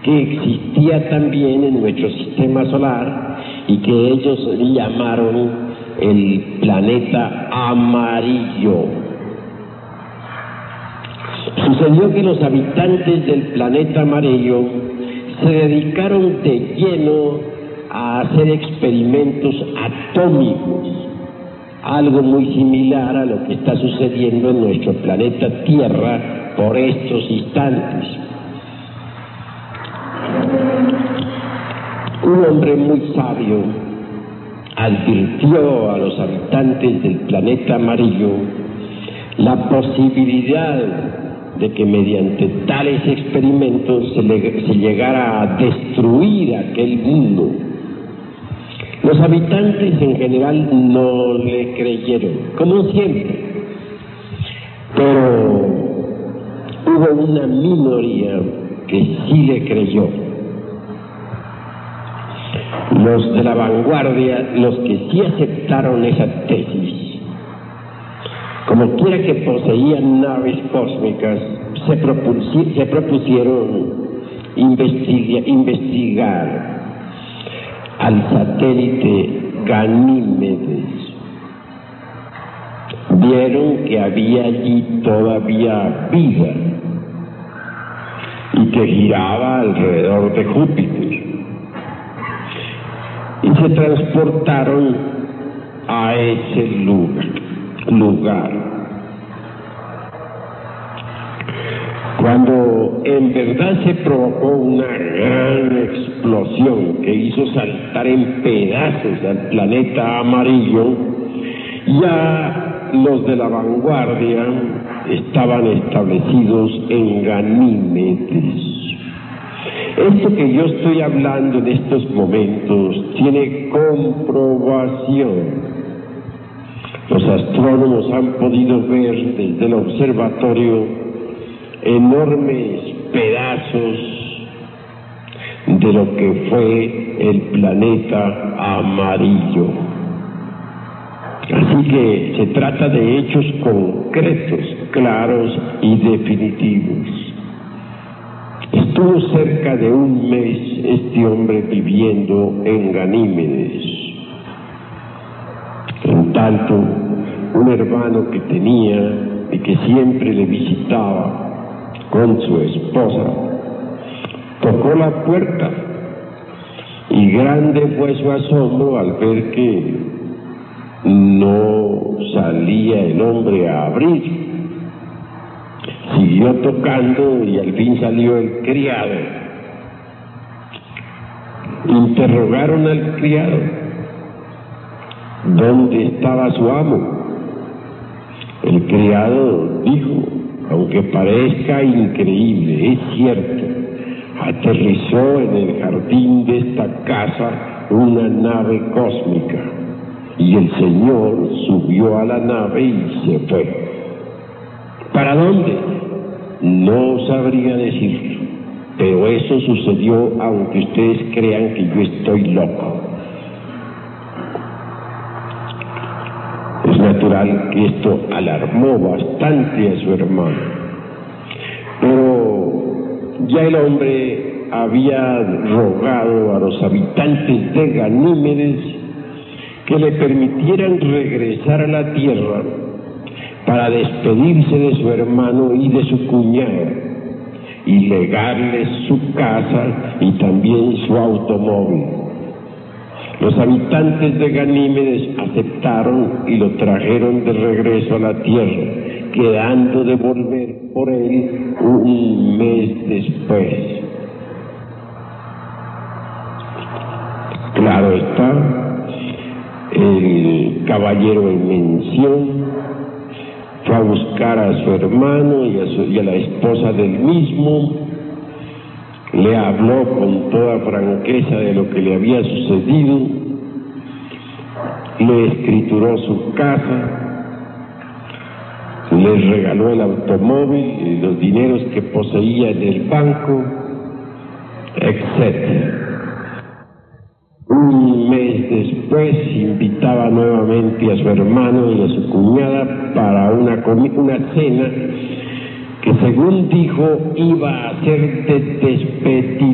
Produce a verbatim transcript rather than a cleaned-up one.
que existía también en nuestro sistema solar y que ellos llamaron el planeta amarillo. Sucedió que los habitantes del planeta amarillo se dedicaron de lleno a hacer experimentos atómicos, algo muy similar a lo que está sucediendo en nuestro planeta Tierra por estos instantes. Un hombre muy sabio advirtió a los habitantes del planeta amarillo la posibilidad de que mediante tales experimentos se, le, se llegara a destruir aquel mundo. Los habitantes en general no le creyeron, como siempre, pero hubo una minoría que sí le creyó. Los de la vanguardia, los que sí aceptaron esa tesis, como quiera que poseían naves cósmicas, se, propusi se propusieron investiga investigar al satélite Ganímedes. Vieron que había allí todavía vida y que giraba alrededor de Júpiter. Y se transportaron a ese lugar. lugar. Cuando en verdad se provocó una gran explosión que hizo saltar en pedazos al planeta amarillo, ya los de la vanguardia estaban establecidos en Ganímedes. Esto que yo estoy hablando en estos momentos tiene comprobación. Los astrónomos han podido ver desde el observatorio enormes pedazos de lo que fue el planeta amarillo. Así que se trata de hechos concretos, claros y definitivos. Estuvo cerca de un mes este hombre viviendo en Ganímedes. En tanto, un hermano que tenía y que siempre le visitaba con su esposa, tocó la puerta y grande fue su asombro al ver que no salía el hombre a abrir. Siguió tocando y al fin salió el criado. Interrogaron al criado: ¿dónde estaba su amo? El criado dijo, aunque parezca increíble, es cierto, aterrizó en el jardín de esta casa una nave cósmica y el señor subió a la nave y se fue. ¿Para dónde? No sabría decirlo, pero eso sucedió aunque ustedes crean que yo estoy loco. Es natural que esto alarmó bastante a su hermano, pero ya el hombre había rogado a los habitantes de Ganímedes que le permitieran regresar a la Tierra para despedirse de su hermano y de su cuñada y legarles su casa y también su automóvil. Los habitantes de Ganímedes aceptaron y lo trajeron de regreso a la Tierra, quedando de volver por él un mes después. Claro está, el caballero en mención fue a buscar a su hermano y a, su, y a la esposa del mismo, le habló con toda franqueza de lo que le había sucedido, le escrituró su casa, les regaló el automóvil y los dineros que poseía en el banco, etcétera. Un mes después invitaba nuevamente a su hermano y a su cuñada para una, una cena que, según dijo, iba a ser de despedida.